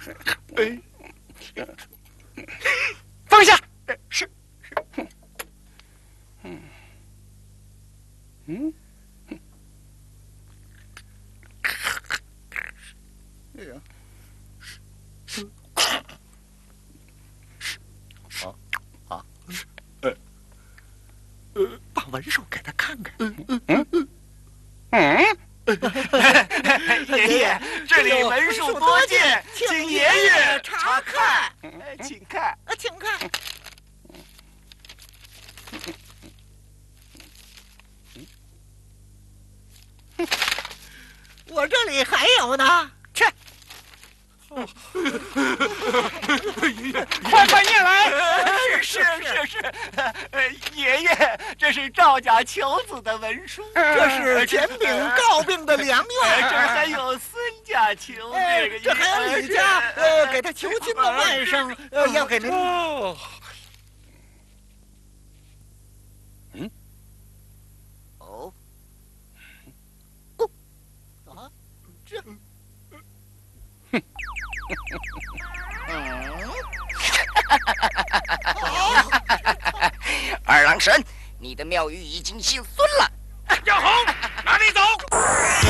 放下。是。哎呀。 把文书给他看看。 爷爷，这里文书多见，请爷爷查看。请看， 请看。我这里还有呢。 去。快念来！是，爷爷，这是赵家求子的文书， 这是简炳告病的良药， 这还有孙家求这还有李家给他求亲的外甥要给您。这。 二郎神，你的庙宇已经姓孙了。 杨红，哪里走？